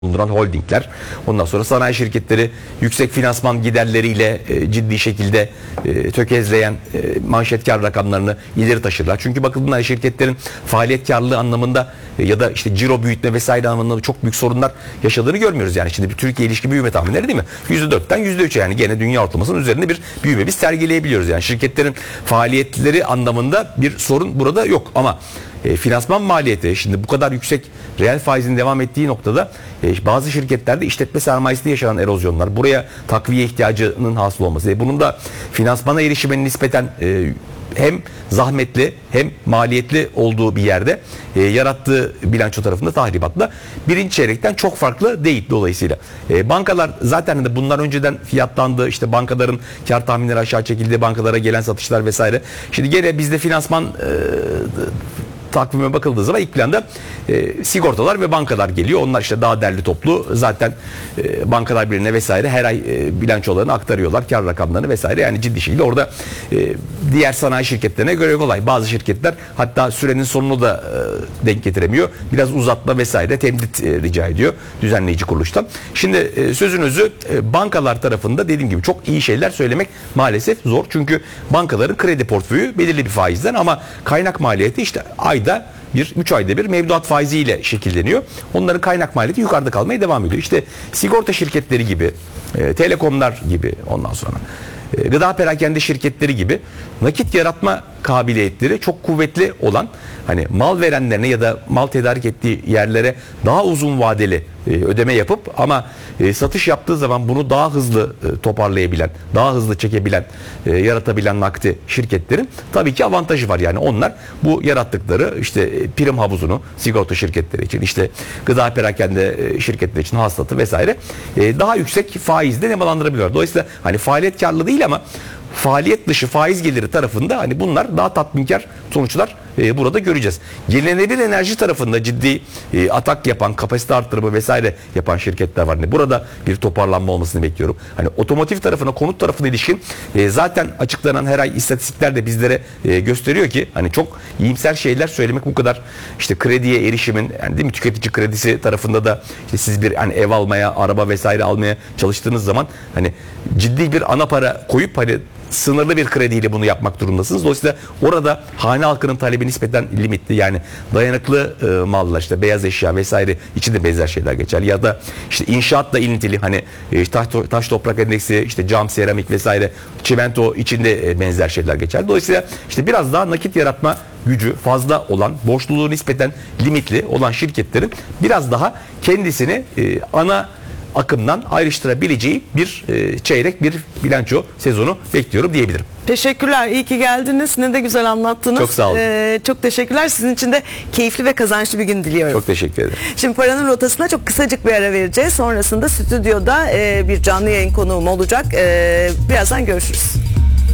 bulunduran holdingler, ondan sonra sanayi şirketleri yüksek finansman giderleriyle ciddi şekilde tökezleyen manşet kar rakamlarını ileri taşırlar. Çünkü bakıldığında şirketlerin faaliyet karlılığı anlamında ya da işte ciro büyütme vesaire anlamında çok büyük sorunlar yaşadığını görmüyoruz. Yani şimdi bir Türkiye ilişki büyüme tahminleri değil mi? %4'ten %3'e, yani gene dünya ortalamasının üzerinde bir büyüme biz sergileyebiliyoruz. Yani şirketlerin faaliyetleri anlamında bir sorun burada yok ama finansman maliyeti şimdi bu kadar yüksek reel faizin devam ettiği noktada bazı şirketlerde işletme sermayesinde yaşanan erozyonlar, buraya takviye ihtiyacının hasıl olması, bunun da finansmana erişimin nispeten hem zahmetli hem maliyetli olduğu bir yerde yarattığı bilanço tarafında tahribatla birinci çeyrekten çok farklı değil dolayısıyla. Bankalar zaten de bunlar önceden fiyatlandı. İşte bankaların kar tahminleri aşağı çekildi. Bankalara gelen satışlar vesaire. Şimdi gene bizde finansman takvime bakıldığı zaman ilk planda sigortalar ve bankalar geliyor. Onlar işte daha derli toplu. Zaten bankalar birine vesaire her ay bilançolarını aktarıyorlar. Kar rakamlarını vesaire. Yani ciddi şekilde orada diğer sanayi şirketlerine göre kolay. Bazı şirketler hatta sürenin sonunu da denk getiremiyor. Biraz uzatma vesaire temdit rica ediyor düzenleyici kuruluştan. Şimdi sözün özü bankalar tarafında dediğim gibi çok iyi şeyler söylemek maalesef zor. Çünkü bankaların kredi portföyü belirli bir faizden ama kaynak maliyeti işte 3 ayda bir mevduat faiziyle şekilleniyor. Onların kaynak maliyeti yukarıda kalmaya devam ediyor. İşte sigorta şirketleri gibi, telekomlar gibi, ondan sonra gıda perakende şirketleri gibi nakit yaratma kabiliyetleri çok kuvvetli olan, hani mal verenlerine ya da mal tedarik ettiği yerlere daha uzun vadeli ödeme yapıp ama satış yaptığı zaman bunu daha hızlı toparlayabilen, daha hızlı çekebilen, yaratabilen nakdi şirketlerin tabii ki avantajı var. Yani onlar bu yarattıkları işte prim havuzunu sigorta şirketleri için, işte gıda perakende şirketleri için hasılatı vesaire daha yüksek faizle nemalandırabiliyorlar. Dolayısıyla hani faaliyet karlı değil ama faaliyet dışı faiz geliri tarafında hani bunlar daha tatminkar sonuçlar burada göreceğiz. Yenilenebilir enerji tarafında ciddi atak yapan, kapasite arttırımı vesaire yapan şirketler var. Hani burada bir toparlanma olmasını bekliyorum. Hani otomotiv tarafına, konut tarafına ilişkin zaten açıklanan her ay istatistikler de bizlere gösteriyor ki hani çok iyimser şeyler söylemek bu kadar, işte krediye erişimin, yani değil mi, tüketici kredisi tarafında da işte siz bir hani ev almaya, araba vesaire almaya çalıştığınız zaman hani ciddi bir ana para koyup hani sınırlı bir krediyle bunu yapmak durumundasınız. Dolayısıyla orada hane halkının talebi nispeten limitli. Yani dayanıklı mallar, işte beyaz eşya vesaire için de benzer şeyler geçerli. Ya da işte inşaatla ilintili hani taş toprak endeksi, işte cam, seramik vesaire, çimento içinde benzer şeyler geçerli. Dolayısıyla işte biraz daha nakit yaratma gücü fazla olan, borçluluğu nispeten limitli olan şirketlerin biraz daha kendisini ana akımdan ayrıştırabileceği bir çeyrek, bir bilanço sezonu bekliyorum diyebilirim. Teşekkürler. İyi ki geldiniz. Ne de güzel anlattınız. Çok sağ olun. Çok teşekkürler. Sizin için de keyifli ve kazançlı bir gün diliyorum. Çok teşekkür ederim. Şimdi Paranın Rotası'na çok kısacık bir ara vereceğiz. Sonrasında stüdyoda bir canlı yayın konuğum olacak. Birazdan görüşürüz.